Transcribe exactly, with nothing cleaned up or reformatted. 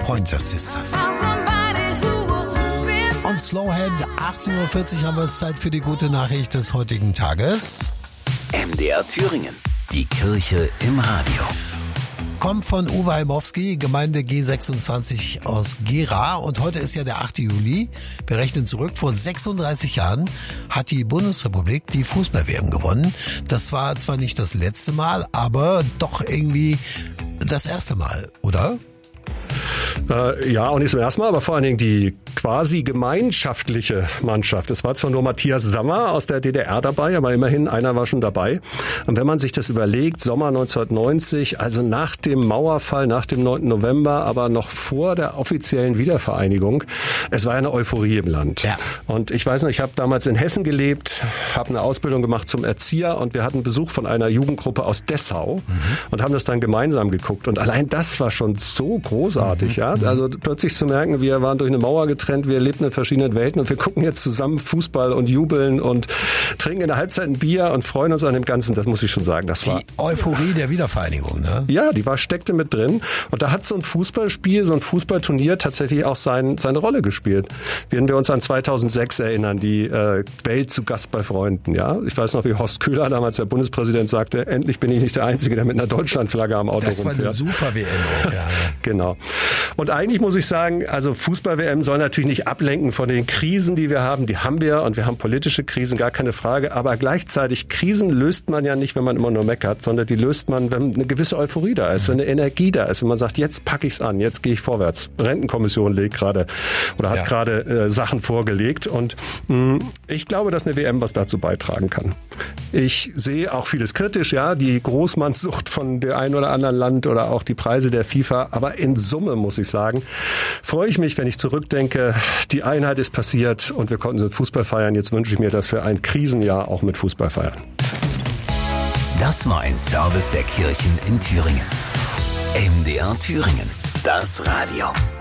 Pointer Sisters. Und Slowhead, achtzehn Uhr vierzig haben wir es Zeit für die gute Nachricht des heutigen Tages. M D R Thüringen, die Kirche im Radio. Kommt von Uwe Heimowski, Gemeinde G sechsundzwanzig aus Gera. Und heute ist ja der achte Juli. Wir rechnen zurück. Vor sechsunddreißig Jahren hat die Bundesrepublik die Fußball-W M gewonnen. Das war zwar nicht das letzte Mal, aber doch irgendwie das erste Mal, oder? Äh, ja, auch nicht zum ersten Mal, aber vor allen Dingen die quasi gemeinschaftliche Mannschaft. Es war zwar nur Matthias Sammer aus der D D R dabei, aber immerhin einer war schon dabei. Und wenn man sich das überlegt, Sommer neunzehnhundertneunzig, also nach dem Mauerfall, nach dem neunten November, aber noch vor der offiziellen Wiedervereinigung, es war eine Euphorie im Land. Ja. Und ich weiß noch, ich habe damals in Hessen gelebt, habe eine Ausbildung gemacht zum Erzieher und wir hatten Besuch von einer Jugendgruppe aus Dessau mhm. und haben das dann gemeinsam geguckt. Und allein das war schon so großartig, mhm. ja. Also plötzlich zu merken, wir waren durch eine Mauer getrennt, wir lebten in verschiedenen Welten und wir gucken jetzt zusammen Fußball und jubeln und trinken in der Halbzeit ein Bier und freuen uns an dem Ganzen. Das muss ich schon sagen. Das war die Euphorie der Wiedervereinigung, ne? Ja, die war steckte mit drin. Und da hat so ein Fußballspiel, so ein Fußballturnier tatsächlich auch sein, seine Rolle gespielt. Werden wir uns an zweitausendsechs erinnern, die äh, Welt zu Gast bei Freunden. Ja, ich weiß noch, wie Horst Köhler, damals der Bundespräsident, sagte: Endlich bin ich nicht der Einzige, der mit einer Deutschlandflagge am Auto das rumfährt. Das war eine super W M. Ja. Genau. Und eigentlich muss ich sagen, also Fußball-W M soll natürlich nicht ablenken von den Krisen, die wir haben. Die haben wir und wir haben politische Krisen, gar keine Frage. Aber gleichzeitig, Krisen löst man ja nicht, wenn man immer nur meckert, sondern die löst man, wenn eine gewisse Euphorie da ist, wenn eine Energie da ist, wenn man sagt, jetzt packe ich's an, jetzt gehe ich vorwärts. Rentenkommission legt gerade oder hat ja. gerade äh, Sachen vorgelegt und mh, ich glaube, dass eine W M was dazu beitragen kann. Ich sehe auch vieles kritisch, ja, die Großmannssucht von dem einen oder anderen Land oder auch die Preise der FIFA, aber in Summe muss ich sagen, freue ich mich, wenn ich zurückdenke, die Einheit ist passiert und wir konnten mit Fußball feiern. Jetzt wünsche ich mir, dass wir ein Krisenjahr auch mit Fußball feiern. Das war ein Service der Kirchen in Thüringen. M D R Thüringen, das Radio.